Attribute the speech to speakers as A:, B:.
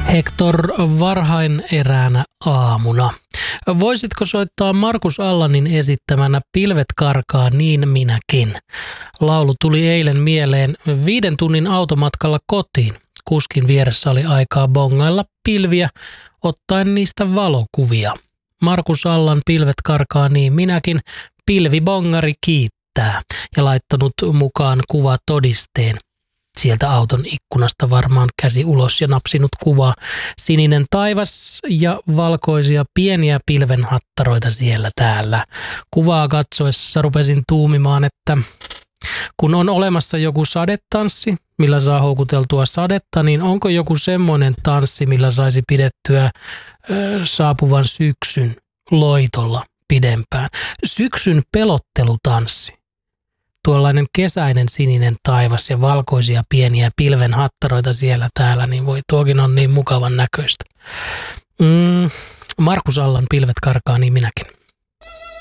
A: Hector varhain eräänä aamuna. Voisitko soittaa Markus Allanin esittämänä Pilvet karkaa niin minäkin? Laulu tuli eilen mieleen 5 tunnin automatkalla kotiin. Kuskin vieressä oli aikaa bongailla pilviä, ottaen niistä valokuvia. Markus Allan Pilvet karkaa niin minäkin, pilvibongari kiittää ja laittanut mukaan kuvatodisteen. Sieltä auton ikkunasta varmaan käsi ulos ja napsinut kuvaa. Sininen taivas ja valkoisia pieniä pilvenhattaroita siellä täällä. Kuvaa katsoessa rupesin tuumimaan, että kun on olemassa joku sadetanssi, millä saa houkuteltua sadetta, niin onko joku semmoinen tanssi, millä saisi pidettyä saapuvan syksyn loitolla pidempään? Syksyn pelottelutanssi. Tuollainen kesäinen sininen taivas ja valkoisia pieniä pilvenhattaroita siellä täällä, niin voi tuokin on niin mukavan näköistä. Markus Allan Pilvet karkaa niin minäkin.